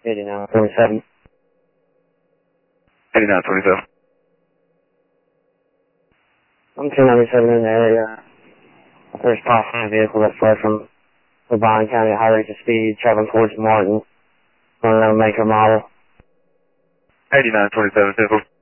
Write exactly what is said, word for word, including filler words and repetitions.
eighty-nine twenty-seven. eighty-nine twenty-seven. I'm two ninety-seven in the area. There's possibly a vehicle that fled from Lavon County at high rates of speed, traveling towards Martin. One of them maker model. eighty-nine twenty-seven, vehicle.